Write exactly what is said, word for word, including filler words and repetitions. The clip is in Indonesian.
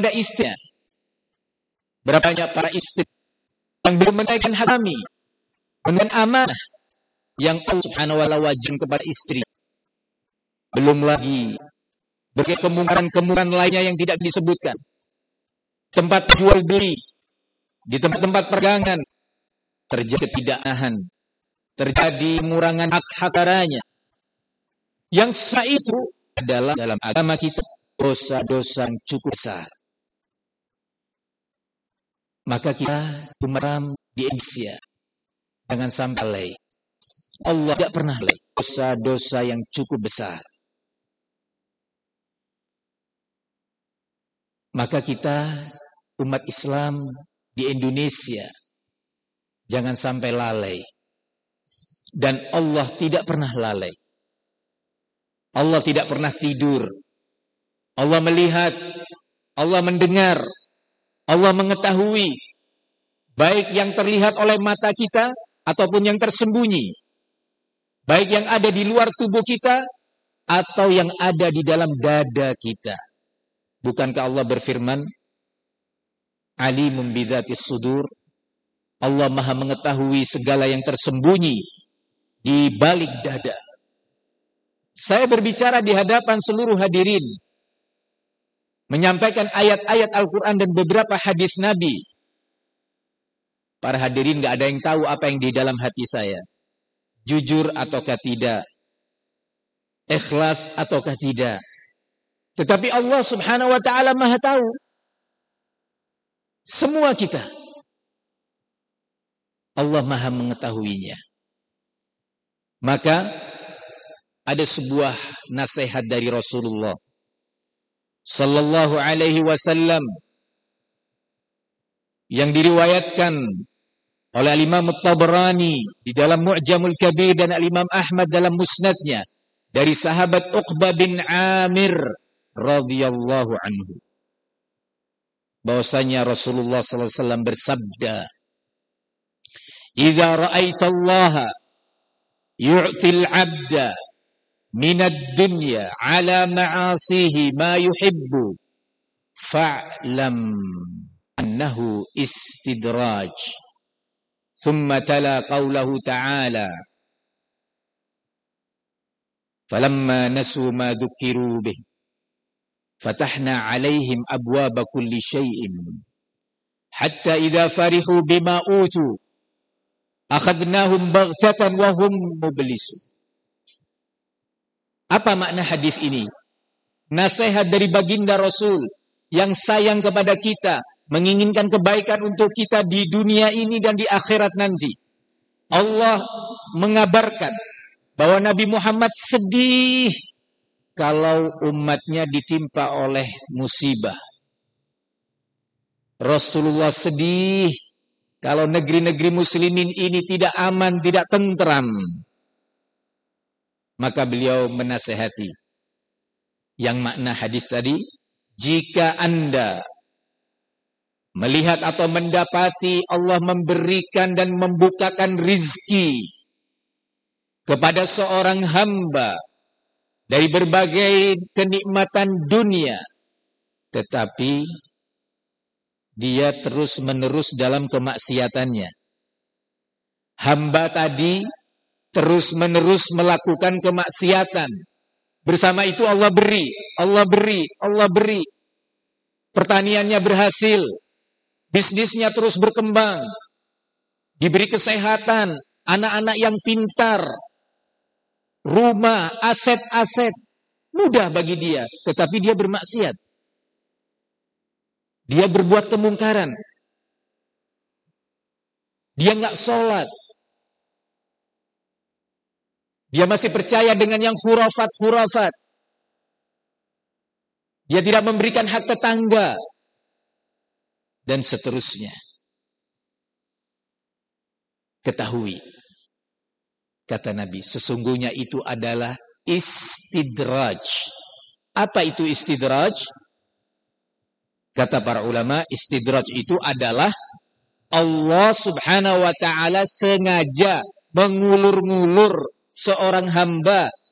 kepada istrinya. Berapa banyak para istri yang belum menunaikan hak kami, menunaikan amanah yang Allah Subhanahu wa taala wajibkan kepada istri. Belum lagi berbagai kemungkaran-kemungkaran lainnya yang tidak disebutkan. Tempat jual beli, di tempat-tempat perdagangan terjadi ketidakadilan, terjadi pengurangan hak-hak darahnya. Yang sah itu adalah dalam agama kita dosa-dosa yang cukup besar. Maka kita umat di Indonesia jangan sampai lalai. Allah tidak pernah lalai dosa-dosa yang cukup besar. Maka kita umat Islam di Indonesia jangan sampai lalai. Dan Allah tidak pernah lalai. Allah tidak pernah tidur. Allah melihat, Allah mendengar, Allah mengetahui baik yang terlihat oleh mata kita ataupun yang tersembunyi, baik yang ada di luar tubuh kita atau yang ada di dalam dada kita. Bukankah Allah berfirman, Alimun bidzatis sudur, Allah Maha mengetahui segala yang tersembunyi di balik dada. Saya berbicara di hadapan seluruh hadirin, menyampaikan ayat-ayat Al-Quran dan beberapa hadis Nabi. Para hadirin gak ada yang tahu apa yang di dalam hati saya. Jujur ataukah tidak, ikhlas ataukah tidak. Tetapi Allah Subhanahu wa taala Maha tahu semua kita. Allah Maha mengetahuinya. Maka ada sebuah nasihat dari Rasulullah sallallahu alaihi wasallam yang diriwayatkan oleh Imam At-Tabrani di dalam Mu'jamul Kabir dan Imam Ahmad dalam Musnadnya dari sahabat Uqbah bin Amir radhiyallahu anhu, bahwasanya Rasulullah sallallahu alaihi wasallam bersabda, "Idza ra'aitallaha yu'til 'abda minad dunya 'ala ma'asihi ma yuhibbu fa'lam annahu istidraj." Thumma tala qawlahu ta'ala, "Falamma nasu ma dhukiru bih fatahna 'alaihim abwaba kulli syai'in hatta idza farihu bima utu akhadnahum baghtatan wa hum mublisun." Apa makna hadis ini? Nasihat dari baginda Rasul yang sayang kepada kita, menginginkan kebaikan untuk kita di dunia ini dan di akhirat nanti. Allah mengabarkan bahwa Nabi Muhammad sedih kalau umatnya ditimpa oleh musibah. Rasulullah sedih kalau negeri-negeri muslimin ini tidak aman, tidak tentram. Maka beliau menasehati. Yang makna hadis tadi, jika Anda melihat atau mendapati Allah memberikan dan membukakan rizki kepada seorang hamba dari berbagai kenikmatan dunia, tetapi dia terus-menerus dalam kemaksiatannya. Hamba tadi terus-menerus melakukan kemaksiatan. Bersama itu Allah beri, Allah beri, Allah beri. Pertaniannya berhasil, bisnisnya terus berkembang, diberi kesehatan, anak-anak yang pintar, rumah, aset-aset, mudah bagi dia, tetapi dia bermaksiat. Dia berbuat kemungkaran. Dia nggak sholat. Dia masih percaya dengan yang khurafat-khurafat. Dia tidak memberikan hak tetangga. Dan seterusnya. Ketahui, kata Nabi, sesungguhnya itu adalah istidraj. Apa itu istidraj? Kata para ulama, istidraj itu adalah Allah Subhanahu wa ta'ala sengaja mengulur-ngulur seorang hamba